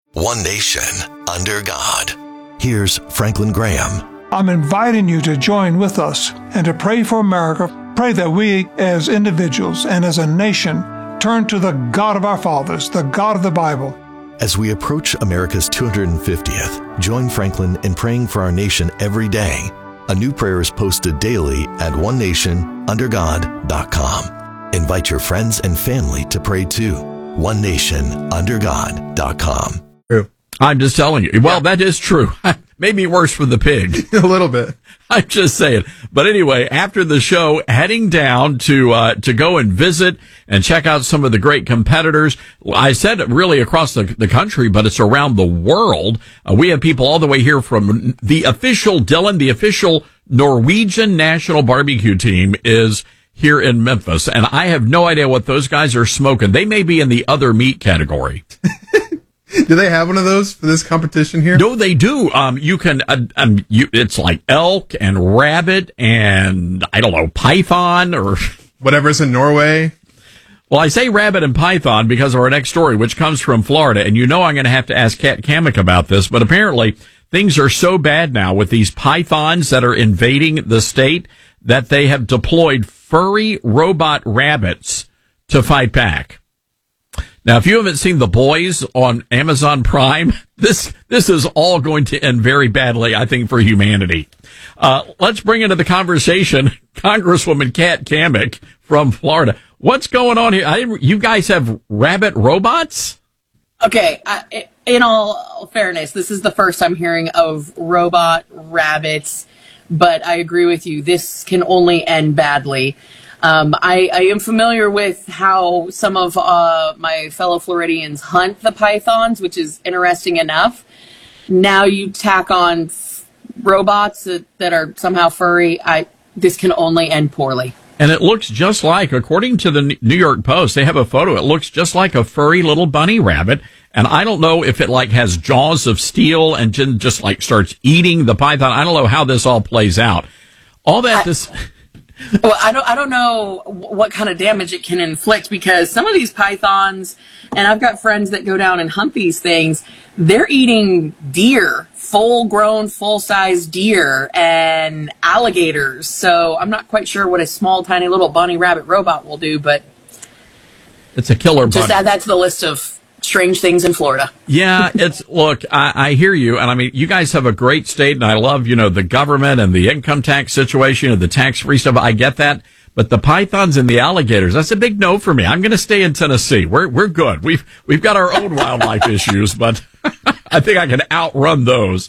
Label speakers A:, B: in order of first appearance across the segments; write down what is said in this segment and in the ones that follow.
A: One nation, under God. Here's Franklin Graham.
B: I'm inviting you to join with us and to pray for America. Pray that we, as individuals and as a nation, turn to the God of our fathers, the God of the Bible.
A: As we approach America's 250th, join Franklin in praying for our nation every day. A new prayer is posted daily at onenationundergod.com. Invite your friends and family to pray too. onenationundergod.com.
C: I'm just telling you. Well, that is true. Maybe worse for the pig.
D: A little bit.
C: I'm just saying. But anyway, after the show, heading down to go and visit and check out some of the great competitors. I said really across the country, but it's around the world. We have people all the way here from the official Norwegian national barbecue team is here in Memphis. And I have no idea what those guys are smoking. They may be in the other meat category.
D: Do they have one of those for this competition here?
C: No, they do. You can, it's like elk and rabbit and, I don't know, python or
D: whatever's in Norway.
C: Well, I say rabbit and python because of our next story, which comes from Florida. And you know I'm going to have to ask Kat Kamek about this, but apparently things are so bad now with these pythons that are invading the state that they have deployed furry robot rabbits to fight back. Now, if you haven't seen The Boys on Amazon Prime, this is all going to end very badly, I think, for humanity. Let's bring into the conversation Congresswoman Kat Kamek from Florida. What's going on here? You guys have rabbit robots?
E: Okay, in all fairness, this is the first I'm hearing of robot rabbits, but I agree with you. This can only end badly. I am familiar with how some of my fellow Floridians hunt the pythons, which is interesting enough. Now you tack on robots that are somehow furry. This can only end poorly.
C: And it looks just like, according to the New York Post, they have a photo. It looks just like a furry little bunny rabbit. And I don't know if it like has jaws of steel and just like starts eating the python. I don't know how this all plays out. All that
E: Well, I don't know what kind of damage it can inflict because some of these pythons, and I've got friends that go down and hunt these things, they're eating deer, full-grown, full-size deer and alligators. So I'm not quite sure what a small, tiny little bunny rabbit robot will do, but
C: it's a killer bunny.
E: Just add that to the list of strange things in Florida.
C: Yeah, look, I hear you. And I mean, you guys have a great state and I love, the government and the income tax situation and the tax-free stuff. I get that. But the pythons and the alligators, that's a big no for me. I'm going to stay in Tennessee. We're good. We've got our own wildlife issues, but I think I can outrun those.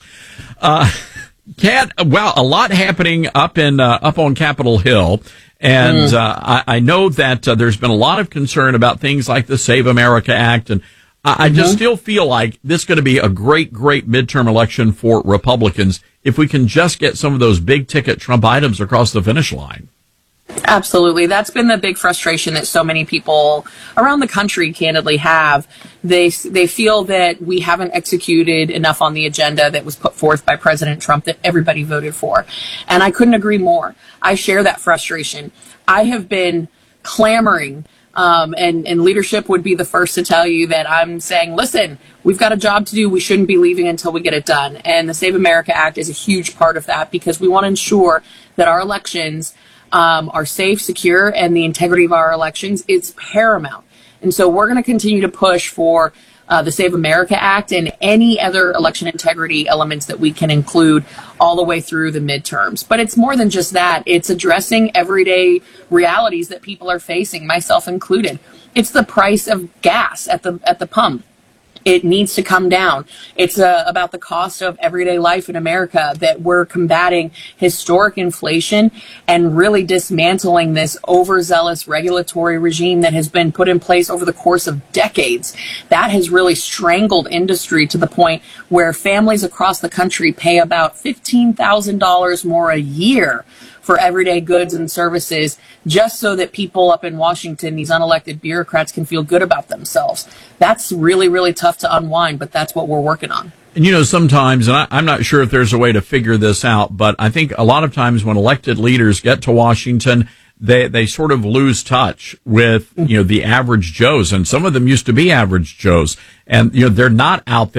C: Kat, well, a lot happening up on Capitol Hill. And I know that there's been a lot of concern about things like the Save America Act, and I just still feel like this is going to be a great, great midterm election for Republicans if we can just get some of those big-ticket Trump items across the finish line.
E: Absolutely. That's been the big frustration that so many people around the country candidly have. They feel that we haven't executed enough on the agenda that was put forth by President Trump that everybody voted for. And I couldn't agree more. I share that frustration. I have been clamoring, and leadership would be the first to tell you that I'm saying, listen, we've got a job to do. We shouldn't be leaving until we get it done. And the Save America Act is a huge part of that because we want to ensure that our elections are safe, secure, and the integrity of our elections is paramount. And so we're going to continue to push for the Save America Act and any other election integrity elements that we can include all the way through the midterms. But it's more than just that. It's addressing everyday realities that people are facing, myself included. It's the price of gas at the pump. It needs to come down. It's about the cost of everyday life in America, that we're combating historic inflation and really dismantling this overzealous regulatory regime that has been put in place over the course of decades. That has really strangled industry to the point where families across the country pay about $15,000 more a year for everyday goods and services, just so that people up in Washington, these unelected bureaucrats, can feel good about themselves. That's really, really tough to unwind, but that's what we're working on.
C: And sometimes, and I'm not sure if there's a way to figure this out, but I think a lot of times when elected leaders get to Washington, they sort of lose touch with, the average Joes. And some of them used to be average Joes. And, they're not out there